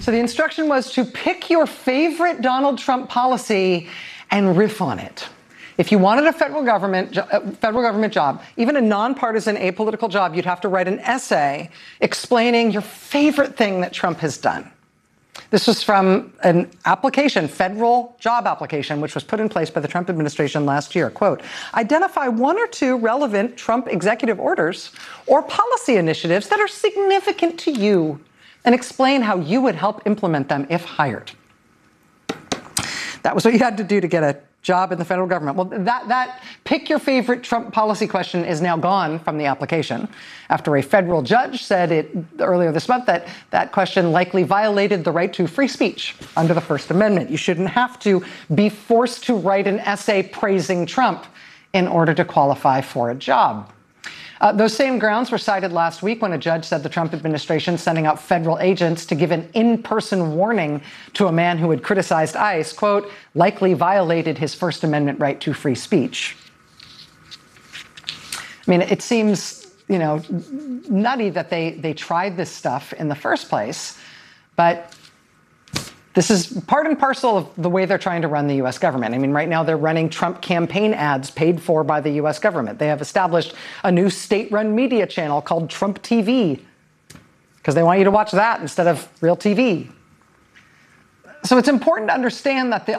So the instruction was to pick your favorite Donald Trump policy and riff on it. If you wanted a federal government job, even a nonpartisan, apolitical job, you'd have to write an essay explaining your favorite thing that Trump has done. This was from an application, federal job application, which was put in place by the Trump administration last year. Quote, identify one or two relevant Trump executive orders or policy initiatives that are significant to you and explain how you would help implement them if hired. That was what you had to do to get a job in the federal government. Well, that pick your favorite Trump policy question is now gone from the application after a federal judge said earlier this month that that question likely violated the right to free speech under the First Amendment. You shouldn't have to be forced to write an essay praising Trump in order to qualify for a job. Those same grounds were cited last week when a judge said the Trump administration sending out federal agents to give an in-person warning to a man who had criticized ICE, quote, likely violated his First Amendment right to free speech. I mean, it seems, nutty that they tried this stuff in the first place, but this is part and parcel of the way they're trying to run the U.S. government. I mean, right now they're running Trump campaign ads paid for by the U.S. government. They have established a new state-run media channel called Trump TV because they want you to watch that instead of real TV. So it's important to understand that the